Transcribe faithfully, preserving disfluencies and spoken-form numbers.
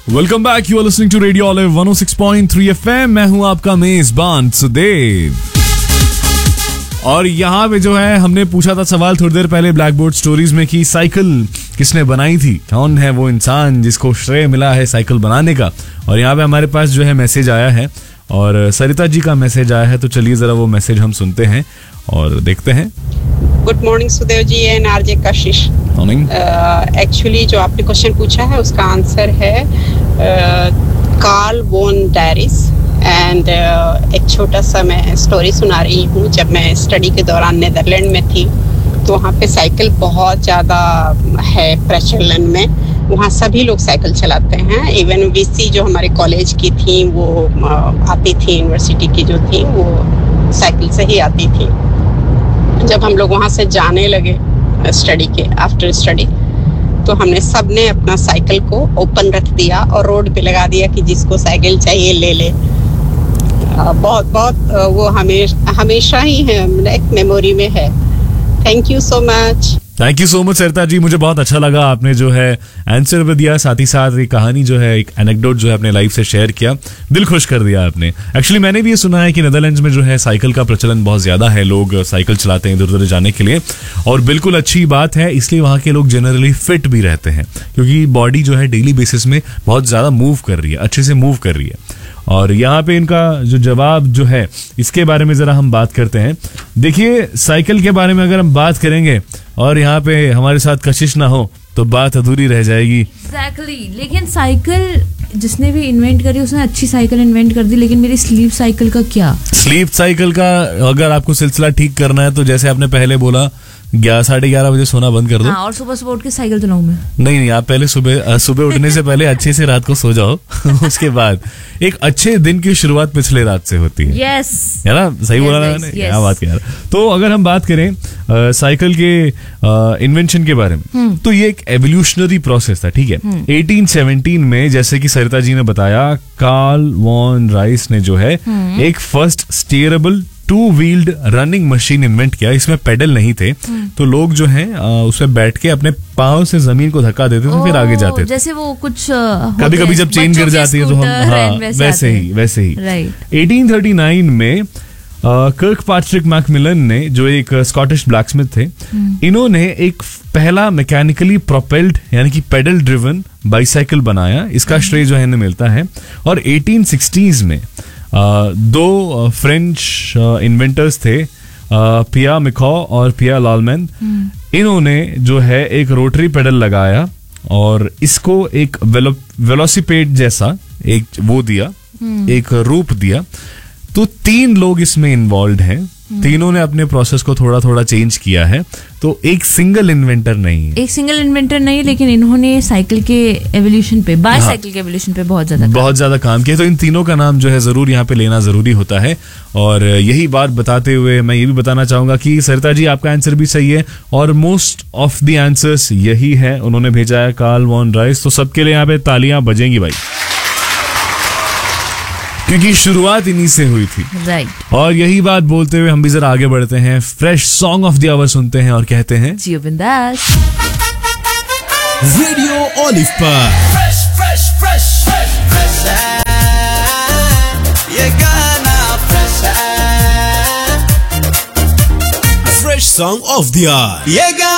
Welcome back, you are listening to radio olive one O six point three FM. मैं हूं आपका मेजबान सुदेव। और यहाँ पे जो है हमने पूछा था सवाल थोड़ी देर पहले ब्लैक बोर्ड स्टोरीज में कि साइकिल किसने बनाई थी, कौन है वो इंसान जिसको श्रेय मिला है साइकिल बनाने का। और यहाँ पे हमारे पास जो है मैसेज आया है और सरिता जी का मैसेज आया है, तो चलिए जरा वो मैसेज हम सुनते हैं और देखते हैं। Good morning Sudev ji and RJ Kashish. Morning. Actually जो आपने क्वेश्चन पूछा है उसका आंसर है कार्ल वॉन डायरिस। एंड एक छोटा सा मैं स्टोरी सुना रही हूँ। जब मैं स्टडी के दौरान नेदरलैंड में थी तो वहाँ पे साइकिल बहुत ज़्यादा है प्रचलन में। वहाँ सभी लोग साइकिल चलाते हैं। इवन वीसी जो हमारे कॉलेज की थी वो आती थी, यूनिवर्सिटी की जो थी वो साइकिल से ही आती थी। जब हम लोग वहाँ से जाने लगे स्टडी के आफ्टर स्टडी तो हमने सब ने अपना साइकिल को ओपन रख दिया और रोड पे लगा दिया कि जिसको साइकिल चाहिए ले ले। बहुत बहुत वो हमेशा हमेशा ही है, एक मेमोरी में है। Thank you so much. Thank you so much Sarita ji, मुझे बहुत अच्छा लगा आपने जो है आंसर भी दिया, साथ ही साथ एक कहानी जो है, एक एनेक्डोट जो है अपने लाइफ से शेयर किया, दिल खुश कर दिया आपने। एक्चुअली मैंने भी ये सुना है कि नेदरलैंड्स में जो है साइकिल का प्रचलन बहुत ज्यादा है, लोग साइकिल चलाते हैं इधर उधर जाने के लिए और बिल्कुल अच्छी बात है। इसलिए वहाँ के लोग जनरली फिट भी रहते हैं क्योंकि बॉडी जो है डेली बेसिस में बहुत ज्यादा मूव कर रही है, अच्छे से मूव कर रही है। और यहाँ पे इनका जो जवाब जो है इसके बारे में जरा हम बात करते हैं। देखिए साइकिल के बारे में अगर हम बात करेंगे और यहाँ पे हमारे साथ कशिश ना हो तो बात अधूरी रह जाएगी। Exactly exactly. लेकिन साइकिल जिसने भी इन्वेंट करी उसने अच्छी साइकिल इन्वेंट कर दी, लेकिन मेरी स्लीप साइकिल का क्या? स्लीप साइकिल का अगर आपको सिलसिला ठीक करना है तो जैसे आपने पहले बोला ग्यारह साढ़े ग्यारह बजे सोना बंद कर दो। हाँ, और सुबह सुबह उठ के साइकिल चलाऊं मैं? नहीं नहीं, आप पहले सुबह सुबह उठने से पहले अच्छे से रात को सो जाओ उसके बाद एक अच्छे दिन की शुरुआत पिछले रात से होती है। Yes yes. है ना, सही yes, बोला yes, मैंने? yes. क्या बात कह रहा। तो अगर हम बात करें आ, साइकिल के इन्वेंशन के बारे में hmm. तो ये एक एवोल्यूशनरी प्रोसेस था, ठीक है। hmm. अठारह सौ सत्रह में जैसे कि सरिता जी ने बताया, कार्ल वॉन राइस ने जो है hmm. एक first स्टीयरेबल to wheeled running machine invent किया। इसमें पेडल नहीं थे तो लोग जो हैं उसमें बैठ के अपने पाँव से जमीन को धक्का देते थे, फिर आगे जाते थे। जैसे वो कुछ कभी कभी जब चेन गिर जाती है तो हम हाँ वैसे, वैसे ही वैसे ही अठारह सौ उनतालीस में कर्क पैट्रिक मैकमिलन ने जो एक स्कॉटिश ब्लैकस्मिथ थे, इन्होंने एक पहला मैकेनिकली प्रोपेल्ड यानी कि पेडल ड्रिवन बाइसाइकिल बनाया। इसका श्रेय जो है इन्हें मिलता है। और अठारह सौ साठ में Uh, दो फ्रेंच uh, इन्वेंटर्स थे, पिया मिखॉ और पिया लालमैन। hmm. इन्होंने जो है एक रोटरी पेडल लगाया और इसको एक वेलो, वेलोसिपेड जैसा एक वो दिया, hmm. एक रूप दिया। तो तीन लोग इसमें इन्वॉल्व हैं, hmm. तीनों ने अपने प्रोसेस को थोड़ा थोड़ा चेंज किया है। तो एक सिंगल इन्वेंटर नहीं है, एक सिंगल इन्वेंटर नहीं, लेकिन इन्होंने साइकिल के एवोल्यूशन पे, बाइसाइकिल के एवोल्यूशन पे बहुत ज्यादा बहुत ज्यादा काम किया। तो इन तीनों का नाम जो है जरूर यहाँ पे लेना जरूरी होता है। और यही बात बताते हुए मैं ये भी बताना चाहूंगा कि सरिता जी आपका आंसर भी सही है और मोस्ट ऑफ द आंसर्स यही है। उन्होंने भेजा है कार्ल वॉन राइस। तो सबके लिए यहाँ पे तालियां बजेंगी भाई, क्योंकि शुरुआत इन्हीं से हुई थी। Right right. और यही बात बोलते हुए हम भी जरा आगे बढ़ते हैं, fresh song of the our सुनते हैं और कहते हैं जियो बिंदास। रेडियो ऑलिव पर फ्रेश फ्रेश फ्रेश फ्रेश ये गाना फ्रेश है, fresh song of the our ये गाना